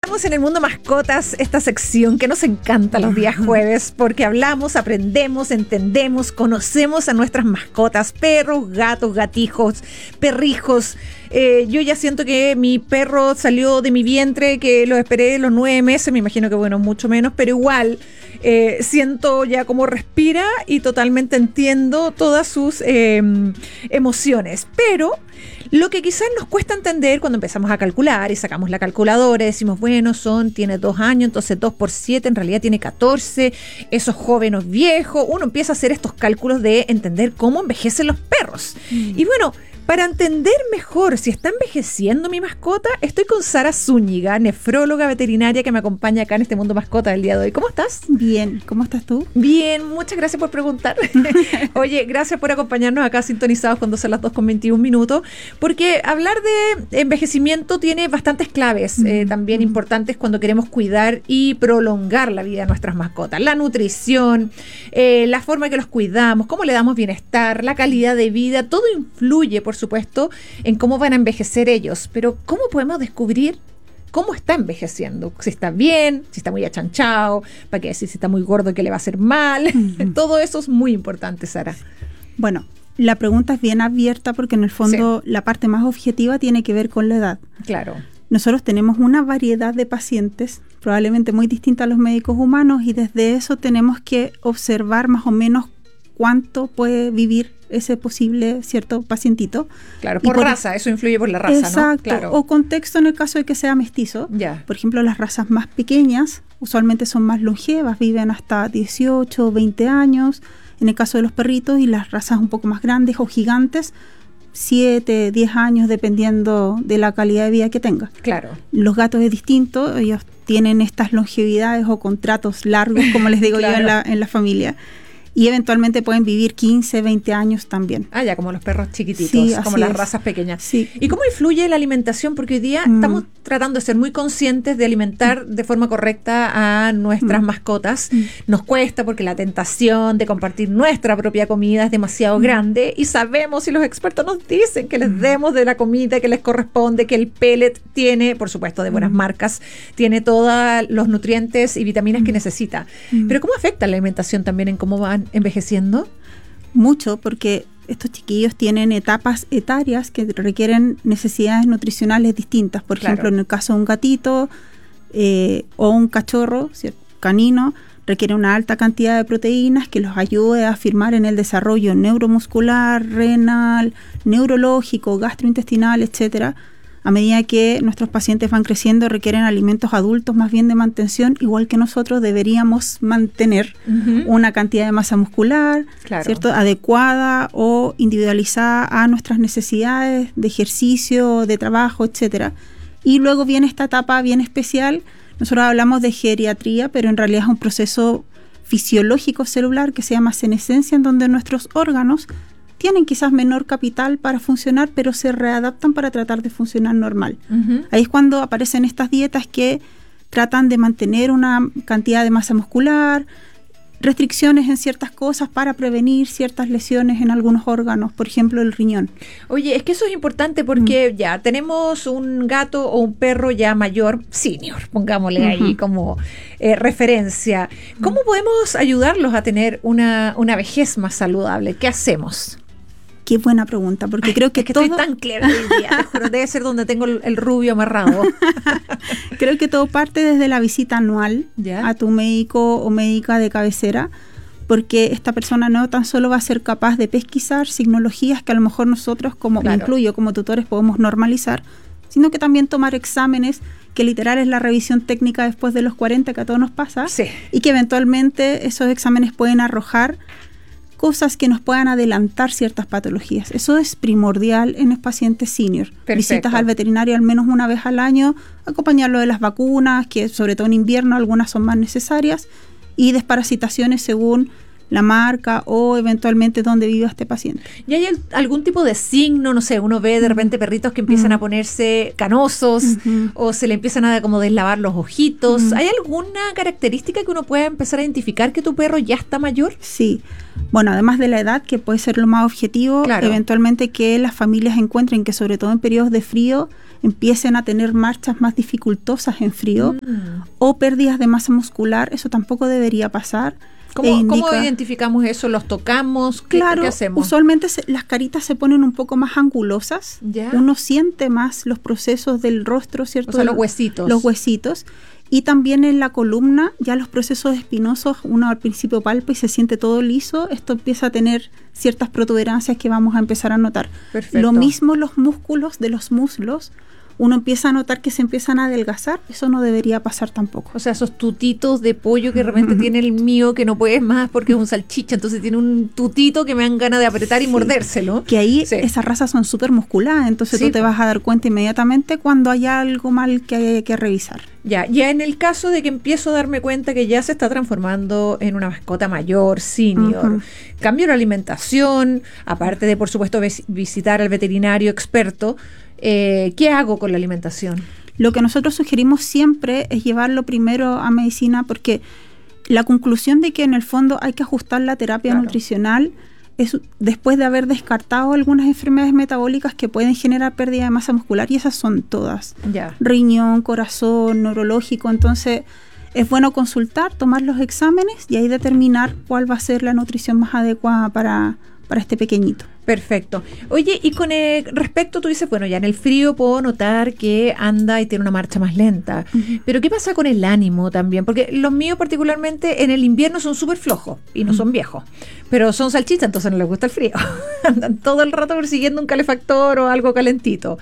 Estamos en el Mundo Mascotas, esta sección que nos encanta los días jueves porque hablamos, aprendemos, entendemos, conocemos a nuestras mascotas, perros, gatos, gatijos, perrijos. Yo ya siento que mi perro salió de mi vientre, que lo esperé los 9 meses, me imagino que bueno, mucho menos, pero igual siento ya cómo respira y totalmente entiendo todas sus emociones. Pero lo que quizás nos cuesta entender cuando empezamos a calcular y sacamos la calculadora y decimos, bueno, tiene 2 años, entonces 2 por 7 en realidad tiene 14, eso es joven o es viejo. Uno empieza a hacer estos cálculos de entender cómo envejecen los perros. Y bueno, para entender mejor si está envejeciendo mi mascota, estoy con Sara Zúñiga, nefróloga veterinaria que me acompaña acá en este Mundo Mascota del día de hoy. ¿Cómo estás? Bien, ¿cómo estás tú? Bien, muchas gracias por preguntar. Oye, gracias por acompañarnos acá sintonizados cuando son las 2:21, porque hablar de envejecimiento tiene bastantes claves también importantes cuando queremos cuidar y prolongar la vida de nuestras mascotas. La nutrición, la forma que los cuidamos, cómo le damos bienestar, la calidad de vida, todo influye, por supuesto, en cómo van a envejecer ellos. Pero ¿cómo podemos descubrir cómo está envejeciendo? Si está bien, si está muy achanchado, para qué decir si está muy gordo que le va a hacer mal. Todo eso es muy importante, Sara. Bueno, la pregunta es bien abierta porque en el fondo la parte más objetiva tiene que ver con la edad. Claro. Nosotros tenemos una variedad de pacientes, probablemente muy distinta a los médicos humanos, y desde eso tenemos que observar más o menos cuánto puede vivir ese posible cierto pacientito. Claro, por raza, eso influye por la raza, exacto, ¿no? Claro. O contexto en el caso de que sea mestizo. Ya. Por ejemplo, las razas más pequeñas usualmente son más longevas, viven hasta 18 o 20 años. En el caso de los perritos, y las razas un poco más grandes o gigantes, 7, 10 años, dependiendo de la calidad de vida que tenga. Claro. Los gatos es distinto, ellos tienen estas longevidades o contratos largos, como les digo claro. yo en la familia. Y eventualmente pueden vivir 15, 20 años también. Ah, ya, como los perros chiquititos, sí, como las razas pequeñas. Sí. ¿Y cómo influye la alimentación? Porque hoy día estamos tratando de ser muy conscientes de alimentar de forma correcta a nuestras mascotas. Nos cuesta porque la tentación de compartir nuestra propia comida es demasiado grande y sabemos, y los expertos nos dicen que les demos de la comida que les corresponde, que el pellet tiene, por supuesto, de buenas marcas, tiene todos los nutrientes y vitaminas que necesita. Pero ¿cómo afecta la alimentación también en cómo van envejeciendo? Mucho, porque estos chiquillos tienen etapas etarias que requieren necesidades nutricionales distintas. Por ejemplo, en el caso de un gatito o un cachorro, ¿cierto? Canino, requiere una alta cantidad de proteínas que los ayude a afirmar en el desarrollo neuromuscular, renal, neurológico, gastrointestinal, etcétera. A medida que nuestros pacientes van creciendo, requieren alimentos adultos más bien de mantención, igual que nosotros deberíamos mantener una cantidad de masa muscular, ¿cierto? Adecuada o individualizada a nuestras necesidades de ejercicio, de trabajo, etcétera. Y luego viene esta etapa bien especial. Nosotros hablamos de geriatría, pero en realidad es un proceso fisiológico celular que se llama senescencia, en donde nuestros órganos tienen quizás menor capital para funcionar, pero se readaptan para tratar de funcionar normal. Ahí es cuando aparecen estas dietas que tratan de mantener una cantidad de masa muscular, restricciones en ciertas cosas para prevenir ciertas lesiones en algunos órganos, por ejemplo el riñón. Oye, es que eso es importante porque ya tenemos un gato o un perro ya mayor, senior, pongámosle ahí como referencia. ¿Cómo podemos ayudarlos a tener una vejez más saludable? ¿Qué hacemos? Qué buena pregunta, porque creo que todo... estoy tan clara hoy día, te juro, debe ser donde tengo el rubio amarrado. Creo que todo parte desde la visita anual a tu médico o médica de cabecera, porque esta persona no tan solo va a ser capaz de pesquisar signologías que a lo mejor nosotros, como me incluyo como tutores, podemos normalizar, sino que también tomar exámenes, que literal es la revisión técnica después de los 40 que a todos nos pasa, y que eventualmente esos exámenes pueden arrojar cosas que nos puedan adelantar ciertas patologías. Eso es primordial en los pacientes senior. Perfecto. Visitas al veterinario al menos una vez al año, acompañarlo de las vacunas, que sobre todo en invierno algunas son más necesarias, y desparasitaciones según la marca o eventualmente donde viva este paciente. ¿Y hay algún tipo de signo? No sé, uno ve de repente perritos que empiezan a ponerse canosos o se le empiezan a como deslavar los ojitos. ¿Hay alguna característica que uno pueda empezar a identificar que tu perro ya está mayor? Sí. Bueno, además de la edad, que puede ser lo más objetivo, eventualmente que las familias encuentren que sobre todo en periodos de frío empiecen a tener marchas más dificultosas en frío o pérdidas de masa muscular. Eso tampoco debería pasar. ¿Cómo identificamos eso? ¿Los tocamos? ¿Qué hacemos? Usualmente las caritas se ponen un poco más angulosas. ¿Ya? Uno siente más los procesos del rostro, ¿cierto? O sea, los huesitos. Los huesitos. Y también en la columna, ya los procesos espinosos, uno al principio palpa y se siente todo liso. Esto empieza a tener ciertas protuberancias que vamos a empezar a notar. Perfecto. Lo mismo los músculos de los muslos. Uno empieza a notar que se empiezan a adelgazar. Eso no debería pasar tampoco. O sea, esos tutitos de pollo que de repente tiene el mío, que no puedes más porque es un salchicha, entonces tiene un tutito que me dan ganas de apretar y mordérselo. Que ahí esas razas son súper musculadas, entonces tú te vas a dar cuenta inmediatamente cuando hay algo mal que hay que revisar. Ya en el caso de que empiezo a darme cuenta que ya se está transformando en una mascota mayor, senior, cambio la alimentación, aparte de, por supuesto, visitar al veterinario experto, ¿qué hago con la alimentación? Lo que nosotros sugerimos siempre es llevarlo primero a medicina, porque la conclusión de que en el fondo hay que ajustar la terapia nutricional es después de haber descartado algunas enfermedades metabólicas que pueden generar pérdida de masa muscular, y esas son todas. Riñón, corazón, neurológico. Entonces es bueno consultar, tomar los exámenes y ahí determinar cuál va a ser la nutrición más adecuada para este pequeñito. Perfecto. Oye, y con respecto, tú dices, bueno, ya en el frío puedo notar que anda y tiene una marcha más lenta, pero ¿qué pasa con el ánimo también? Porque los míos particularmente en el invierno son súper flojos y no son viejos, pero son salchichas, entonces no les gusta el frío. Andan todo el rato persiguiendo un calefactor o algo calentito.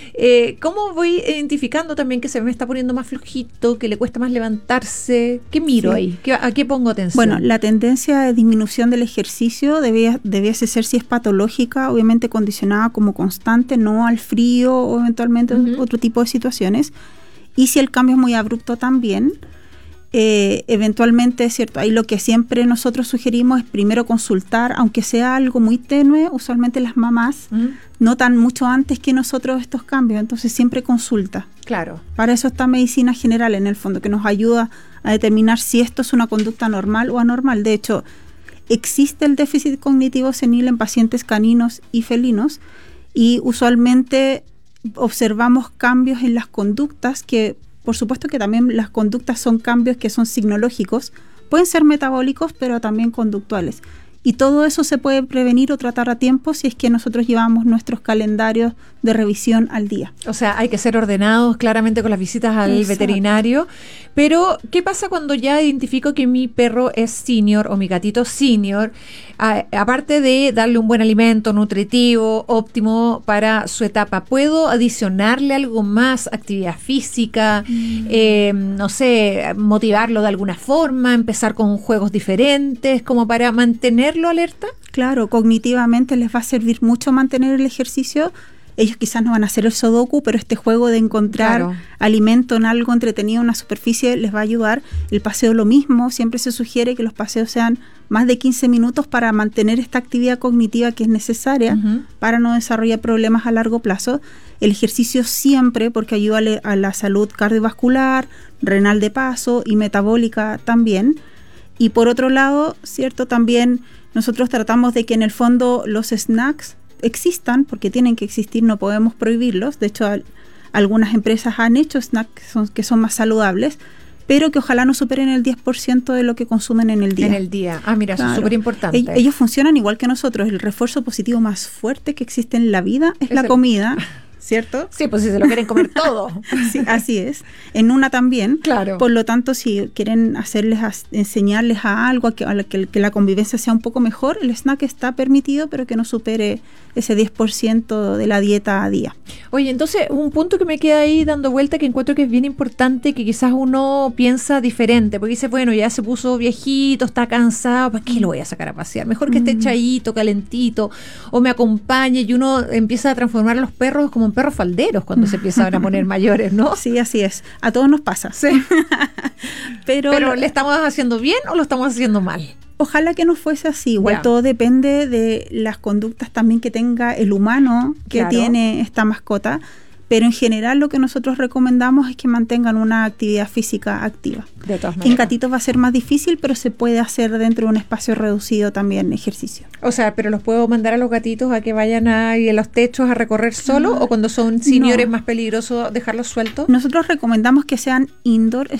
¿Cómo voy identificando también que se me está poniendo más flojito, que le cuesta más levantarse? ¿Qué miro ahí? ¿A qué pongo atención? Bueno, la tendencia de disminución del ejercicio debiese ser, si es patológica, obviamente condicionada como constante, no al frío o eventualmente otro tipo de situaciones. Y si el cambio es muy abrupto también, eventualmente, ¿cierto? Ahí lo que siempre nosotros sugerimos es primero consultar, aunque sea algo muy tenue. Usualmente las mamás notan mucho antes que nosotros estos cambios, entonces siempre consulta. Claro. Para eso está medicina general, en el fondo, que nos ayuda a determinar si esto es una conducta normal o anormal. De hecho, existe el déficit cognitivo senil en pacientes caninos y felinos, y usualmente observamos cambios en las conductas que, por supuesto que también las conductas son cambios que son signológicos, pueden ser metabólicos, pero también conductuales. Y todo eso se puede prevenir o tratar a tiempo si es que nosotros llevamos nuestros calendarios de revisión al día. O sea, hay que ser ordenados claramente con las visitas al veterinario. Pero, ¿qué pasa cuando ya identifico que mi perro es senior o mi gatito senior? Aparte de darle un buen alimento nutritivo, óptimo para su etapa, ¿puedo adicionarle algo más? Actividad física, no sé, motivarlo de alguna forma, empezar con juegos diferentes, como para mantenerlo alerta. Claro, cognitivamente les va a servir mucho mantener el ejercicio. Ellos quizás no van a hacer el sudoku, pero este juego de encontrar alimento en algo entretenido, en una superficie, les va a ayudar. El paseo lo mismo, siempre se sugiere que los paseos sean más de 15 minutos para mantener esta actividad cognitiva que es necesaria para no desarrollar problemas a largo plazo. El ejercicio siempre, porque ayuda a la salud cardiovascular, renal de paso y metabólica también. Y por otro lado, ¿cierto? También nosotros tratamos de que en el fondo los snacks existan, porque tienen que existir, no podemos prohibirlos. De hecho, algunas empresas han hecho snacks que son más saludables, pero que ojalá no superen el 10% de lo que consumen en el día. En el día. Mira, eso es súper importante. Ellos funcionan igual que nosotros. El refuerzo positivo más fuerte que existe en la vida es la comida, ¿cierto? Sí, pues si se lo quieren comer todo. Sí, así es. En una también. Claro. Por lo tanto, si quieren enseñarles a algo, que la convivencia sea un poco mejor, el snack está permitido, pero que no supere ese 10% de la dieta a día. Oye, entonces, un punto que me queda ahí dando vuelta, que encuentro que es bien importante, que quizás uno piensa diferente, porque dice, bueno, ya se puso viejito, está cansado, ¿para qué lo voy a sacar a pasear? Mejor que esté echadito, calentito, o me acompañe, y uno empieza a transformar a los perros como en perros falderos cuando se empiezan a poner mayores, ¿no? Sí, así es. A todos nos pasa. Sí. Pero ¿le estamos haciendo bien o lo estamos haciendo mal? Ojalá que no fuese así. Igual todo depende de las conductas también que tenga el humano que tiene esta mascota. Pero en general lo que nosotros recomendamos es que mantengan una actividad física activa. De todas maneras. En gatitos va a ser más difícil, pero se puede hacer dentro de un espacio reducido también ejercicio. O sea, ¿pero los puedo mandar a los gatitos a que vayan ahí en los techos a recorrer solo? ¿O cuando son seniores más peligrosos dejarlos sueltos? Nosotros recomendamos que sean indoor,